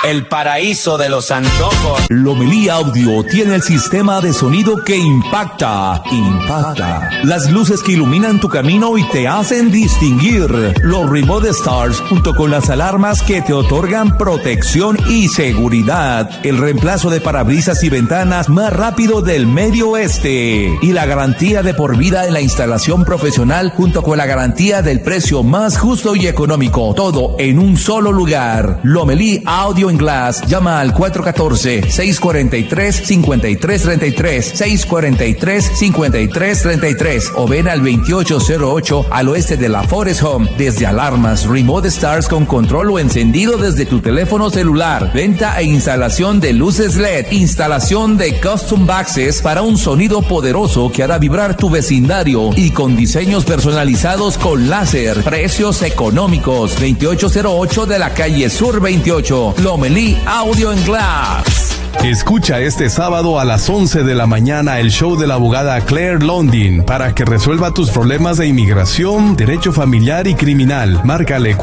El paraíso de los antojos. Lomelí Audio tiene el sistema de sonido que impacta. Las luces que iluminan tu camino y te hacen distinguir. Los Remote Stars junto con las alarmas que te otorgan protección y seguridad. El reemplazo de parabrisas y ventanas más rápido del Medio Oeste. Y la garantía de por vida en la instalación profesional junto con la garantía del precio más justo y económico. Todo en un solo lugar. Lomelí Audio en Glass. Llama al 414-643-5333. 643-5333. O ven al 2808 al oeste de la Forest Home. Desde alarmas, Remote Stars con control o encendido desde tu teléfono celular. Venta e instalación de luces LED. Instalación de Custom Boxes para un sonido poderoso que hará vibrar tu vecindario. Y con diseños personalizados con láser. Precios económicos. 2808 de la calle Sur 28. Lomelí Audio en Glass. Escucha este sábado a las 11 de la mañana el show de la abogada Claire Londin para que resuelva tus problemas de inmigración, derecho familiar y criminal. Márcale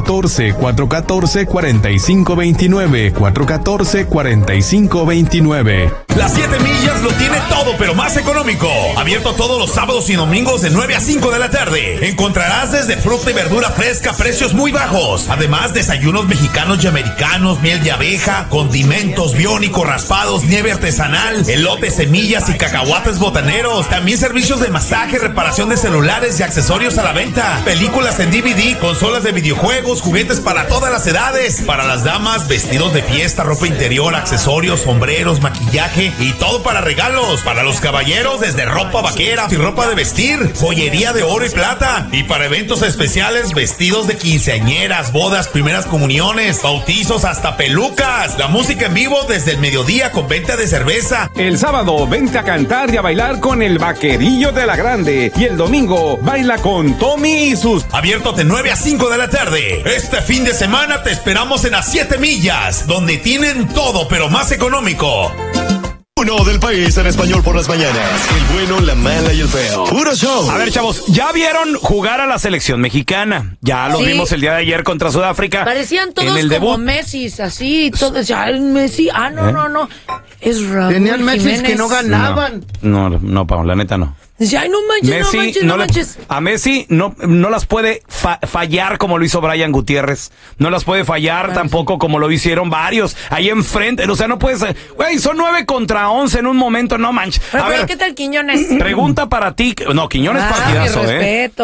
414-414-4529. 414-4529. Las 7 millas lo tiene todo, pero más económico. Abierto todos los sábados y domingos de 9 a 5 de la tarde. Encontrarás desde fruta y verdura fresca a precios muy bajos. Además, desayunos mexicanos y americanos, miel de abeja, condimentos biónicos, raspados, nieve artesanal, elotes, semillas y cacahuates botaneros. También servicios de masaje, reparación de celulares y accesorios a la venta. Películas en DVD, consolas de videojuegos, juguetes para todas las edades. Para las damas, vestidos de fiesta, ropa interior, accesorios, sombreros, maquillaje y todo para regalos. Para los caballeros, desde ropa vaquera y ropa de vestir, joyería de oro y plata. Y para eventos especiales, vestidos de quinceañeras, bodas, primeras comuniones, bautizos, hasta pelucas. La música en vivo desde el mediodía con venta de cerveza. El sábado vente a cantar y a bailar con el Vaquerillo de la Grande. Y el domingo baila con Tommy y sus... Abierto de 9 a 5 de la tarde. Este fin de semana te esperamos en las 7 millas, donde tienen todo pero más económico. Uno del país en español por las mañanas. El bueno, la mala y el feo. Puro show. A ver, chavos, ¿ya vieron jugar a la selección mexicana? Ya los vimos el día de ayer contra Sudáfrica. Parecían todos en el como debut. Messi, así, todos, ya, Messi, no. Es Raúl Tenían Messi que no ganaban. No, Pau, la neta no. Ya, no manches. A Messi no las puede fallar como lo hizo Brian Gutiérrez. No las puede fallar tampoco como lo hicieron varios. Ahí enfrente, o sea, no puedes... Güey, son 9 contra 11 en un momento, no manches. Pero ¿qué tal Quiñones? Pregunta para ti. No, Quiñones partidazo, respeto.